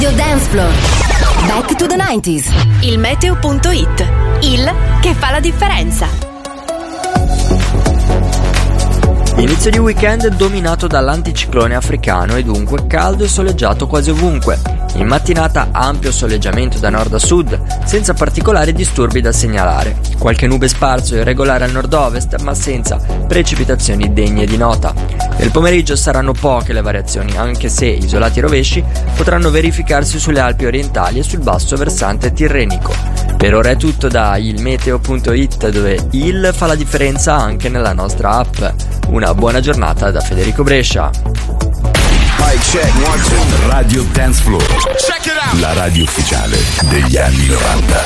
Dance Floor. Back to the 90s. Il meteo.it. Il che fa la differenza. Inizio di weekend dominato dall'anticiclone africano e dunque caldo e soleggiato quasi ovunque. In mattinata ampio soleggiamento da nord a sud, senza particolari disturbi da segnalare. Qualche nube sparso e irregolare al nord-ovest, ma senza precipitazioni degne di nota. Nel pomeriggio saranno poche le variazioni, anche se isolati rovesci potranno verificarsi sulle Alpi orientali e sul basso versante tirrenico. Per ora è tutto da ilmeteo.it, dove il fa la differenza anche nella nostra app. Una buona giornata da Federico Brescia. Radio Dance Floor. La radio ufficiale degli anni 90.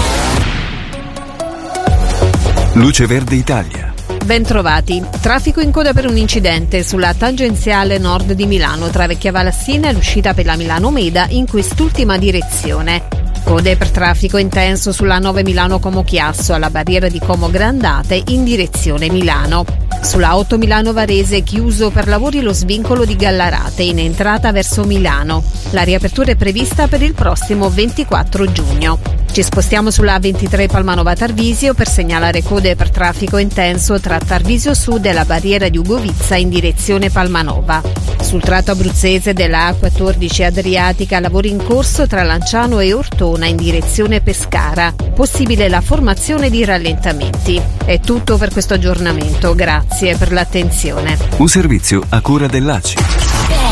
Luce Verde Italia. Bentrovati. Traffico in coda per un incidente sulla tangenziale nord di Milano tra Vecchiavalassina e l'uscita per la Milano-Meda in quest'ultima direzione. Code per traffico intenso sulla 9 Milano-Como Chiasso alla barriera di Como Grandate in direzione Milano. Sulla 8 Milano-Varese chiuso per lavori lo svincolo di Gallarate in entrata verso Milano. La riapertura è prevista per il prossimo 24 giugno. Ci spostiamo sulla A23 Palmanova-Tarvisio per segnalare code per traffico intenso tra Tarvisio Sud e la barriera di Ugovizza in direzione Palmanova. Sul tratto abruzzese della A14 Adriatica lavori in corso tra Lanciano e Ortona in direzione Pescara. Possibile la formazione di rallentamenti. È tutto per questo aggiornamento, grazie per l'attenzione. Un servizio a cura dell'ACI.